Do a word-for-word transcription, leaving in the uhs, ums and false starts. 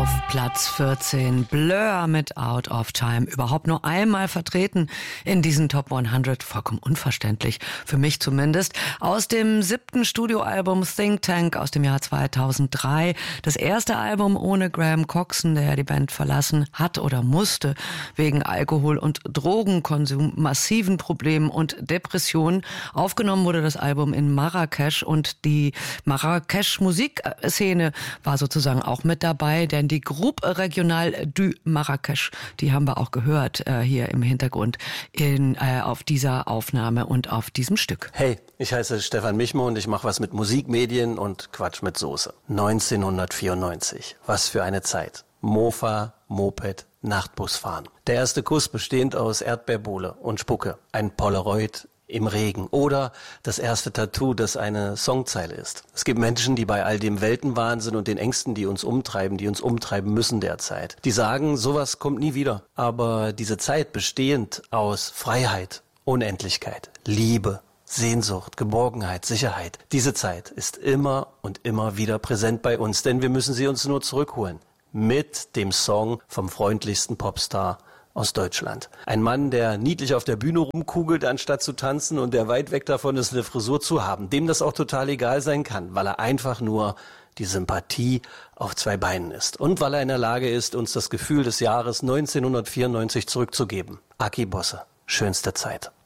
Platz vierzehn, Blur mit Out of Time. Überhaupt nur einmal vertreten in diesen Top hundert. Vollkommen unverständlich, für mich zumindest. Aus dem siebten Studioalbum Think Tank aus dem Jahr zweitausenddrei. Das erste Album ohne Graham Coxon, der die Band verlassen hat oder musste, wegen Alkohol- und Drogenkonsum, massiven Problemen und Depressionen. Aufgenommen wurde das Album in Marrakesch und die Marrakesch-Musikszene war sozusagen auch mit dabei, denn die Groupe Regionale du Marrakesch, die haben wir auch gehört äh, hier im Hintergrund in, äh, auf dieser Aufnahme und auf diesem Stück. Hey, ich heiße Stefan Michmo und ich mache was mit Musik, Medien und Quatsch mit Soße. neunzehnhundertvierundneunzig, was für eine Zeit. Mofa, Moped, Nachtbusfahren. Der erste Kuss bestehend aus Erdbeerbohle und Spucke. Ein Polaroid im Regen oder das erste Tattoo, das eine Songzeile ist. Es gibt Menschen, die bei all dem Weltenwahnsinn und den Ängsten, die uns umtreiben, die uns umtreiben müssen derzeit, die sagen, sowas kommt nie wieder. Aber diese Zeit bestehend aus Freiheit, Unendlichkeit, Liebe, Sehnsucht, Geborgenheit, Sicherheit, diese Zeit ist immer und immer wieder präsent bei uns, denn wir müssen sie uns nur zurückholen. Mit dem Song vom freundlichsten Popstar aus Deutschland. Ein Mann, der niedlich auf der Bühne rumkugelt, anstatt zu tanzen und der weit weg davon ist, eine Frisur zu haben, dem das auch total egal sein kann, weil er einfach nur die Sympathie auf zwei Beinen ist und weil er in der Lage ist, uns das Gefühl des Jahres neunzehnhundertvierundneunzig zurückzugeben. Aki Bosse, schönste Zeit.